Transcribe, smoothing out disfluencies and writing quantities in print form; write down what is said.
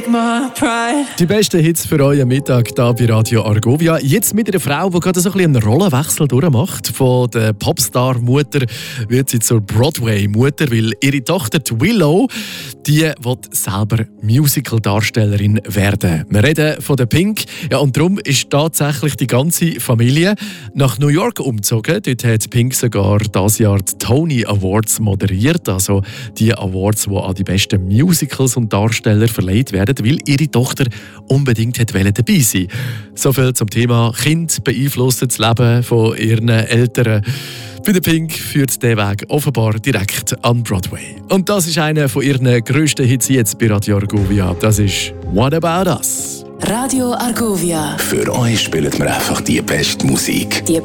take my pride. Die besten Hits für euren Mittag hier bei Radio Argovia. Jetzt mit einer Frau, die gerade so ein bisschen einen Rollenwechsel durchmacht. Von der Popstar-Mutter wird sie zur Broadway-Mutter, weil ihre Tochter die Willow, die will selber Musical-Darstellerin werden. Wir reden von der Pink. Ja, und darum ist tatsächlich die ganze Familie nach New York umgezogen. Dort hat Pink sogar dieses Jahr die Tony Awards moderiert. Also die Awards, die an die besten Musicals und Darsteller verleiht werden, weil ihre Tochter unbedingt dabei sein. So viel zum Thema Kind beeinflusst das Leben von ihren Eltern. Bei der Pink führt der Weg offenbar direkt an Broadway. Und das ist einer von ihren grössten Hits jetzt bei Radio Argovia. Das ist «What About Us?» Radio Argovia. Für euch spielen wir einfach die beste Musik. Die